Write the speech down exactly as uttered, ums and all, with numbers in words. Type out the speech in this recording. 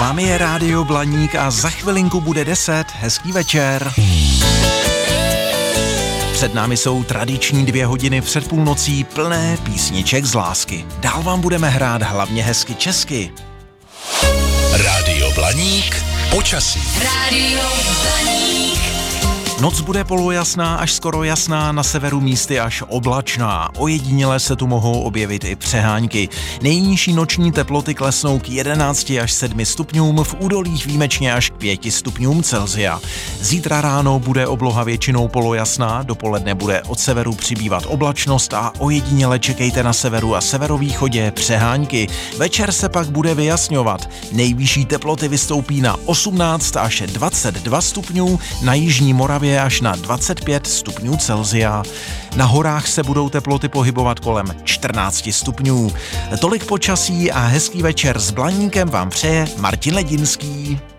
vámi je Rádio Blaník a za chvilinku bude deset. Hezký večer. Před námi jsou tradiční dvě hodiny před půlnocí plné písniček z lásky. Dál vám budeme hrát hlavně hezky česky. Rádio Blaník, počasí. Rádio Blaník. Noc bude polojasná až skoro jasná, na severu místy až oblačná. Ojediněle se tu mohou objevit i přehánky. Nejnižší noční teploty klesnou k jedenácti až sedmi stupňům, v údolích výjimečně až k pěti stupňům Celsia. Zítra ráno bude obloha většinou polojasná, dopoledne bude od severu přibývat oblačnost a ojediněle čekejte na severu a severovýchodě přehánky. Večer se pak bude vyjasňovat. Nejvyšší teploty vystoupí na osmnáct až dvacet dva stupňů, na jižní Moravě až na dvacet pět stupňů Celsia. Na horách se budou teploty pohybovat kolem čtrnáct stupňů. Tolik počasí a hezký večer s Blaníkem vám přeje Martin Ledinský.